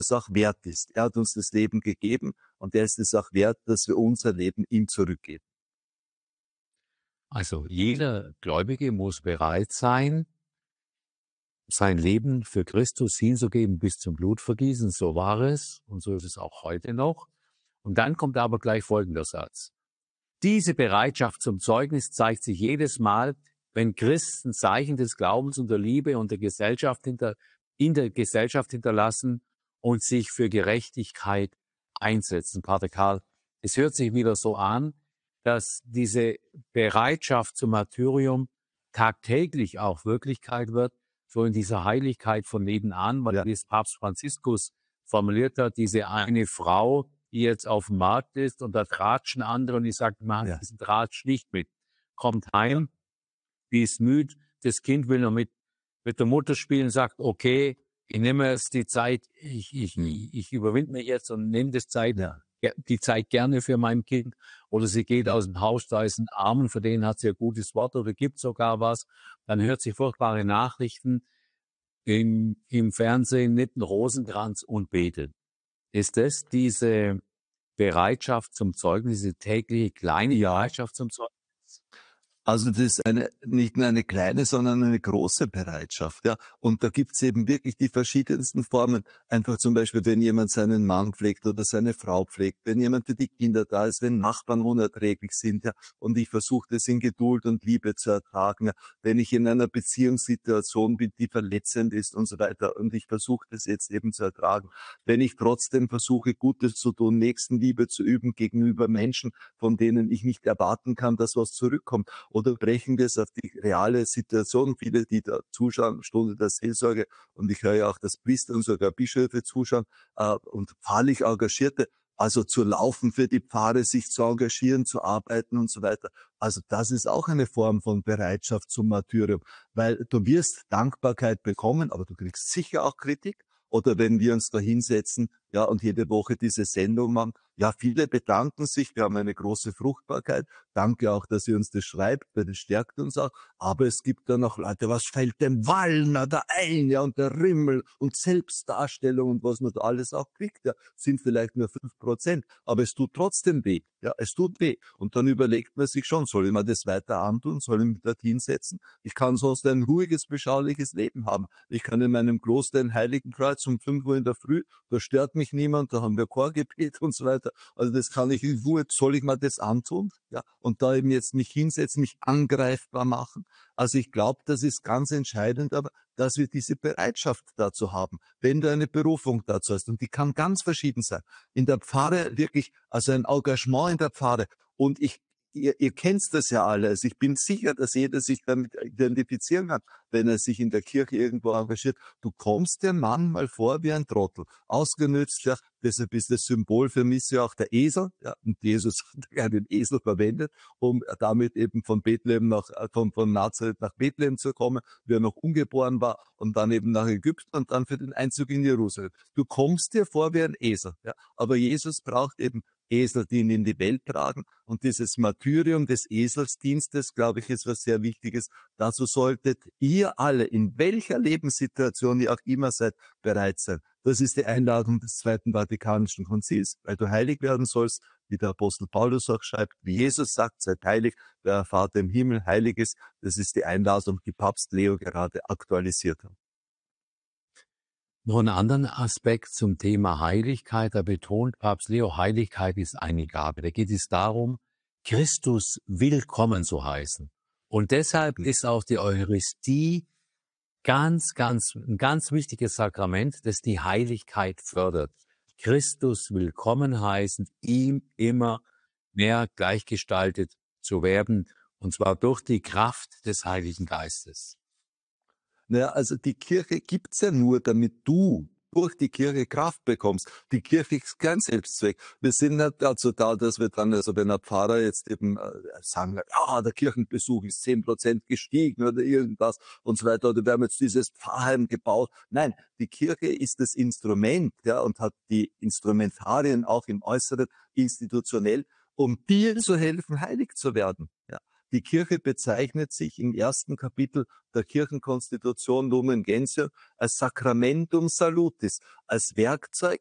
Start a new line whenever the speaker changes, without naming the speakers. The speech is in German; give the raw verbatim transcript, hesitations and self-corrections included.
es auch wert ist. Er hat uns das Leben gegeben und er ist es auch wert, dass wir unser Leben ihm zurückgeben.
Also jeder Gläubige muss bereit sein, sein Leben für Christus hinzugeben bis zum Blutvergießen. So war es und so ist es auch heute noch. Und dann kommt aber gleich folgender Satz. Diese Bereitschaft zum Zeugnis zeigt sich jedes Mal, wenn Christen Zeichen des Glaubens und der Liebe und der Gesellschaft hinter, in der Gesellschaft hinterlassen und sich für Gerechtigkeit einsetzen. Pater Karl, es hört sich wieder so an, dass diese Bereitschaft zum Martyrium tagtäglich auch Wirklichkeit wird, so in dieser Heiligkeit von nebenan, weil
Ja.
wie es Papst Franziskus formuliert hat, diese eine Frau, die jetzt auf dem Markt ist und da tratschen andere und die sagt, mach
Ja.
diesen Tratsch nicht mit. Kommt heim, die ist müde, das Kind will noch mit, mit der Mutter spielen, sagt, okay, ich nehme jetzt die Zeit, ich, ich, ich überwinde mich jetzt und nehme das Zeit,
Ja.
die Zeit gerne für mein Kind. Oder sie geht aus dem Haus, da ist ein Armen, für den hat sie ein gutes Wort oder gibt sogar was. Dann hört sie furchtbare Nachrichten im, im Fernsehen, nimmt einen Rosenkranz und betet. Ist das diese Bereitschaft zum Zeugnis, diese tägliche kleine
Ja.
Bereitschaft zum Zeugnis?
Also das ist eine, nicht nur eine kleine, sondern eine große Bereitschaft. Ja. Und da gibt's eben wirklich die verschiedensten Formen. Einfach zum Beispiel, wenn jemand seinen Mann pflegt oder seine Frau pflegt, wenn jemand für die Kinder da ist, wenn Nachbarn unerträglich sind, ja, und ich versuche das in Geduld und Liebe zu ertragen, ja, wenn ich in einer Beziehungssituation bin, die verletzend ist und so weiter, und ich versuche das jetzt eben zu ertragen, wenn ich trotzdem versuche, Gutes zu tun, Nächstenliebe zu üben gegenüber Menschen, von denen ich nicht erwarten kann, dass was zurückkommt. Oder brechen wir es auf die reale Situation? Viele, die da zuschauen, Stunde der Seelsorge, und ich höre ja auch, dass Priester und sogar Bischöfe zuschauen äh, und pfarrlich Engagierte, also zu laufen für die Pfarre, sich zu engagieren, zu arbeiten und so weiter. Also das ist auch eine Form von Bereitschaft zum Martyrium, weil du wirst Dankbarkeit bekommen, aber du kriegst sicher auch Kritik. Oder wenn wir uns da hinsetzen, ja, und jede Woche diese Sendung machen, ja, viele bedanken sich, wir haben eine große Fruchtbarkeit. Danke auch, dass ihr uns das schreibt, weil das stärkt uns auch. Aber es gibt da noch Leute, was fällt dem Wallner da ein, ja, und der Rimmel und Selbstdarstellung und was man da alles auch kriegt, ja, sind vielleicht nur fünf Prozent. Aber es tut trotzdem weh, ja, es tut weh. Und dann überlegt man sich schon, soll ich mir das weiter antun, soll ich mich dorthin setzen? Ich kann sonst ein ruhiges, beschauliches Leben haben. Ich kann in meinem Kloster in Heiligenkreuz um fünf Uhr in der Früh, da stört mich niemand, da haben wir Chorgebet und so weiter. Also das kann ich in Ruhe, soll ich mir das antun? Ja, und da eben jetzt mich hinsetzen, mich angreifbar machen. Also ich glaube, das ist ganz entscheidend, aber dass wir diese Bereitschaft dazu haben, wenn du eine Berufung dazu hast. Und die kann ganz verschieden sein. In der Pfarre wirklich, also ein Engagement in der Pfarre. Und ich Ihr, ihr kennt das ja alles. Ich bin sicher, dass jeder sich damit identifizieren kann, wenn er sich in der Kirche irgendwo engagiert. Du kommst dir manchmal vor wie ein Trottel. Ausgenützt, ja, deshalb ist das Symbol für mich ja auch der Esel. Ja, und Jesus hat den Esel verwendet, um damit eben von Bethlehem nach, von, von Nazareth nach Bethlehem zu kommen, wie er noch ungeboren war, und dann eben nach Ägypten und dann für den Einzug in Jerusalem. Du kommst dir vor wie ein Esel. Ja, aber Jesus braucht eben Esel, die ihn in die Welt tragen. Und dieses Martyrium des Eselsdienstes, glaube ich, ist was sehr Wichtiges. Dazu solltet ihr alle, in welcher Lebenssituation ihr auch immer seid, bereit sein. Das ist die Einladung des Zweiten Vatikanischen Konzils, weil du heilig werden sollst, wie der Apostel Paulus auch schreibt, wie Jesus sagt, seid heilig, der Vater im Himmel heilig ist. Das ist die Einladung, die Papst Leo gerade aktualisiert hat.
Noch einen anderen Aspekt zum Thema Heiligkeit. Da betont Papst Leo, Heiligkeit ist eine Gabe. Da geht es darum, Christus willkommen zu heißen. Und deshalb ist auch die Eucharistie ganz, ganz, ein ganz wichtiges Sakrament, das die Heiligkeit fördert. Christus willkommen heißen, ihm immer mehr gleichgestaltet zu werden, und zwar durch die Kraft des Heiligen Geistes.
Naja, also die Kirche gibt's ja nur, damit du durch die Kirche Kraft bekommst. Die Kirche ist kein Selbstzweck. Wir sind nicht dazu da, dass wir dann, also wenn ein Pfarrer jetzt eben äh, sagen, ja, der Kirchenbesuch ist zehn Prozent gestiegen oder irgendwas und so weiter, oder wir haben jetzt dieses Pfarrheim gebaut. Nein, die Kirche ist das Instrument, ja, und hat die Instrumentarien auch im Äußeren institutionell, um dir zu helfen, heilig zu werden. Ja. Die Kirche bezeichnet sich im ersten Kapitel der Kirchenkonstitution Lumen Gentium als Sacramentum Salutis, als Werkzeug